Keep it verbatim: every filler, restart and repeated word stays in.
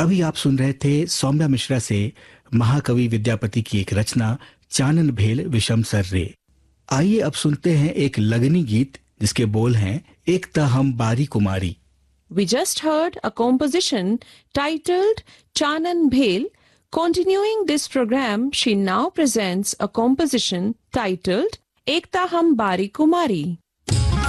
अभी आप सुन रहे थे सौम्या मिश्रा से महाकवि विद्यापति की एक रचना चानन भेल विषम सर रे। आइए अब सुनते हैं एक लगनी गीत जिसके बोल हैं एक ता हम बारी कुमारी। We just heard a composition titled Chanan Bhel. Continuing this program, she now presents a composition titled Ekta Hum Bari Kumari.